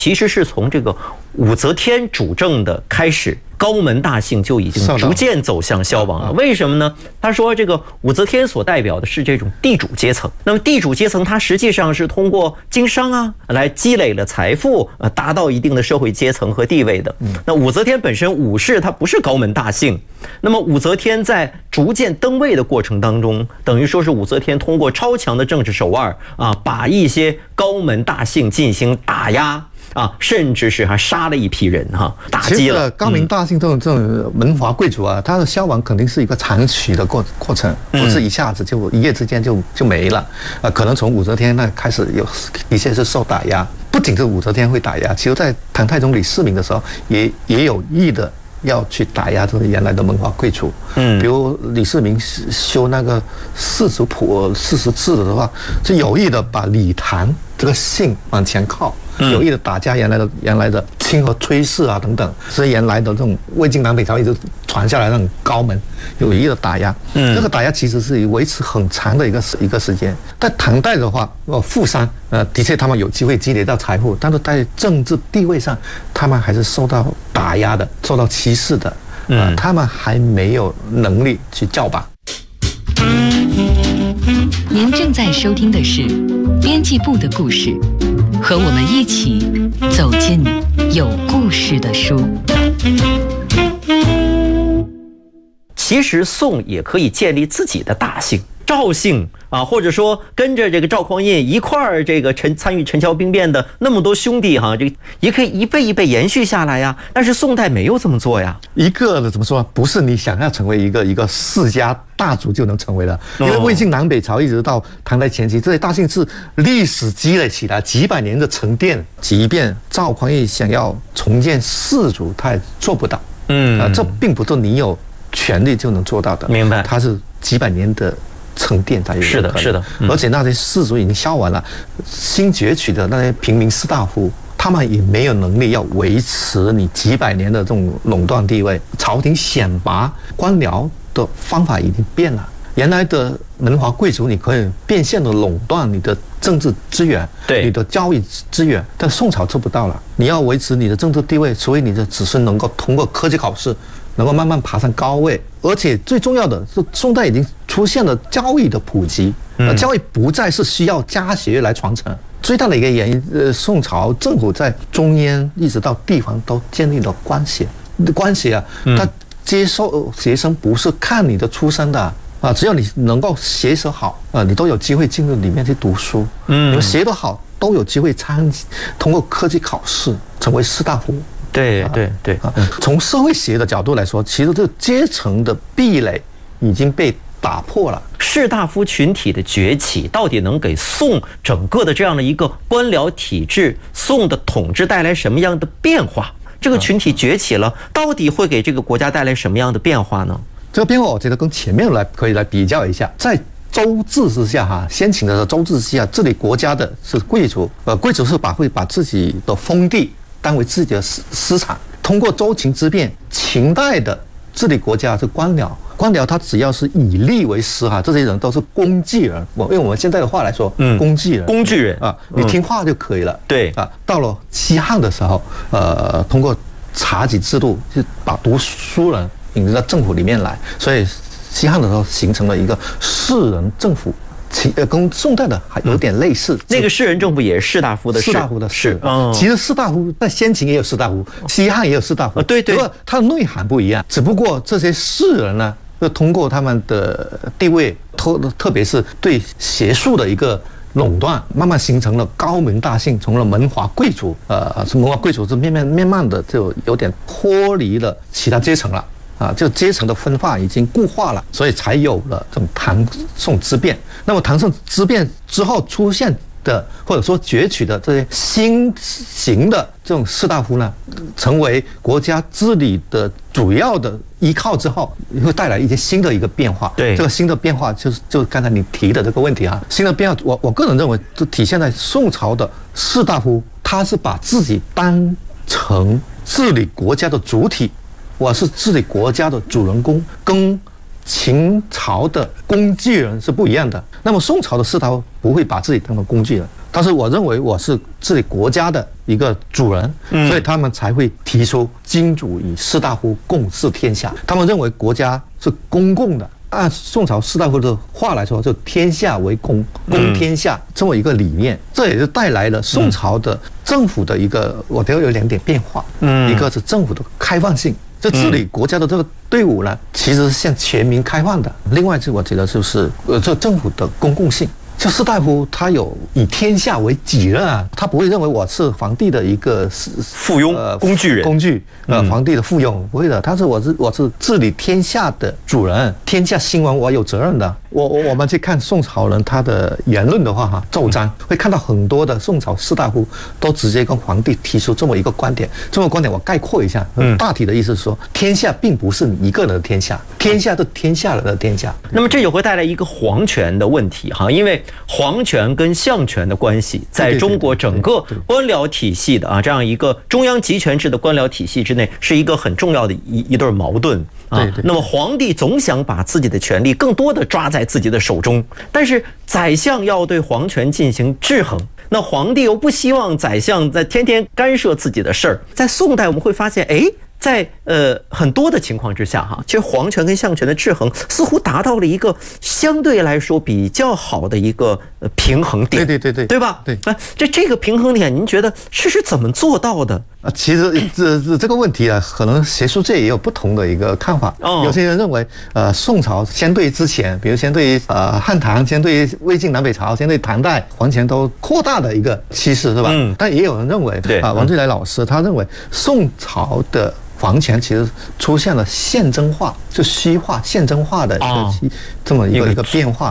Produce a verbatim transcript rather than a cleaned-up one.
其实是从这个武则天主政的开始，高门大姓就已经逐渐走向消亡了。为什么呢？他说，这个武则天所代表的是这种地主阶层。那么地主阶层，它实际上是通过经商啊，来积累了财富，呃，达到一定的社会阶层和地位的。那武则天本身武氏，她不是高门大姓。那么武则天在逐渐登位的过程当中，等于说是武则天通过超强的政治手腕啊，把一些高门大姓进行打压。啊，甚至是还杀了一批人哈，打击了。 高明大姓这种这种门华贵族啊，他的消亡肯定是一个长期的过过程，不是一下子就一夜之间就就没了。啊，可能从武则天那开始有一些是受打压，不仅是武则天会打压，其实在唐太宗李世民的时候也也有意的要去打压这个原来的门华贵族。嗯，比如李世民修那个世族谱、世族制的话，是有意的把李唐这个姓往前靠。有意的打压原来的原来的清和崔氏啊等等，是原来的这种魏晋南北朝一直传下来的那种高门，有意的打压。嗯，这个打压其实是维持很长的一个一个时间。在唐代的话，呃，富商呃的确他们有机会积累到财富，但是在政治地位上，他们还是受到打压的，受到歧视的。呃、嗯，他们还没有能力去叫板。 您正在收听的是编辑部的故事。和我们一起走进有故事的书。 其实宋也可以建立自己的大姓，赵姓啊，或者说跟着这个赵匡胤一块儿这个陈参与陈桥兵变的那么多兄弟哈，这个也可以一辈一辈延续下来呀。但是宋代没有这么做呀。 一个的怎么说？不是你想要成为一个一个世家大族就能成为的，因为魏晋南北朝一直到唐代前期，这些大姓是历史积累起来几百年的沉淀，即便赵匡胤想要重建氏族，他也做不到。嗯，啊，这并不是你有权力就能做到的。 明白？ 它是几百年的沉淀才有。 是的，是的。 嗯、而且那些氏族已经消亡了，新崛起的那些平民士大夫，他们也没有能力要维持你几百年的这种垄断地位。朝廷选拔官僚的方法已经变了，原来的门华贵族你可以变相的垄断你的政治资源，对你的教育资源，但宋朝做不到了。你要维持你的政治地位，除非你的子孙能够通过科举考试，能够慢慢爬上高位。而且最重要的是，宋代已经出现了教育的普及，嗯、教育不再是需要家学来传承。最大的一个原因，呃，宋朝政府在中央一直到地方都建立了官衔，官衔啊，它接受学生不是看你的出身的。啊，只要你能够学识好，啊，你都有机会进入里面去读书。嗯，你们学得好，都有机会参通过科举考试成为士大夫。 对对对。 啊，从社会学的角度来说，其实这个阶层的壁垒已经被打破了。 士大夫群体的崛起，到底能给宋整个的这样的一个官僚体制、宋的统治带来什么样的变化？这个群体崛起了，到底会给这个国家带来什么样的变化呢？ 这个变化，我觉得跟前面来可以来比较一下。在周制之下，哈，先秦的时候周制之下，治理国家的是贵族，呃，贵族是把会把自己的封地当为自己的私私产。通过周秦之变，秦代的治理国家是官僚，官僚他只要是以利为师哈，这些人都是工具人。我用我们现在的话来说，嗯，工具人， 工具人啊，你听话就可以了。 对啊，到了西汉的时候，呃，通过察己制度，就把读书人引入到政府里面来，所以西汉的时候形成了一个士人政府，其呃跟宋代的还有点类似。嗯、 那个士人政府也是士大夫的士， 士大夫的士。嗯，其实士大夫在先秦也有士大夫，西汉也有士大夫。 啊，对对。 不过它的内涵不一样，只不过这些士人呢，就通过他们的地位，特特别是对学术的一个垄断，慢慢形成了高门大姓，从了门华贵族，呃，门华贵族是慢慢慢慢的就有点脱离了其他阶层了。啊，就阶层的分化已经固化了，所以才有了这种唐宋之变。那么唐宋之变之后出现的，或者说崛起的这些新型的这种士大夫呢，成为国家治理的主要的依靠之后，会带来一些新的一个变化。 对， 这个新的变化就是就刚才你提的这个问题啊，新的变化，我我个人认为就体现在宋朝的士大夫，他是把自己当成治理国家的主体。我是治理国家的主人公，跟秦朝的工具人是不一样的。那么宋朝的士大夫不会把自己当成工具人， 但是我认为我是治理国家的一个主人，嗯、所以他们才会提出君主以士大夫共治天下。他们认为国家是公共的。按宋朝士大夫的话来说，就天下为公，公天下这么一个理念，这也是带来了宋朝的政府的一个，我觉得有两点变化。嗯，一个是政府的开放性，这治理国家的这个队伍呢，其实是向全民开放的。另外，这我觉得就是呃，这政府的公共性。就士大夫他有以天下为己任啊，他不会认为我是皇帝的一个附庸、呃、工具人， 工具呃，皇帝的附庸不会的，他是我是我是治理天下的主人，天下兴亡我有责任的。我我我们去看宋朝人他的言论的话哈，奏章会看到很多的宋朝士大夫都直接跟皇帝提出这么一个观点，这么观点我概括一下，嗯，大体的意思是说，天下并不是你一个人的天下，天下是天下人的天下。 那么这就会带来一个皇权的问题哈，因为皇权跟相权的关系，在中国整个官僚体系的啊这样一个中央集权制的官僚体系之内，是一个很重要的一一对矛盾啊。那么皇帝总想把自己的权力更多的抓在自己的手中，但是宰相要对皇权进行制衡，那皇帝又不希望宰相在天天干涉自己的事儿。在宋代我们会发现，哎。在呃很多的情况之下哈，其实皇权跟相权的制衡似乎达到了一个相对来说比较好的一个平衡点。 对对对对， 对吧？ 对， 啊，这这个平衡点，您觉得是是怎么做到的？ 啊，其实这这这个问题啊，可能学术界也有不同的一个看法。哦，有些人认为，呃，宋朝相对之前，比如相对于呃汉唐，相对于魏晋南北朝，相对唐代，皇权都扩大的一个趋势，是吧？嗯。但也有人认为，对啊，王最来老师他认为宋朝的皇权其实出现了宪政化，就虚化、宪政化的一个这么一个一个变化。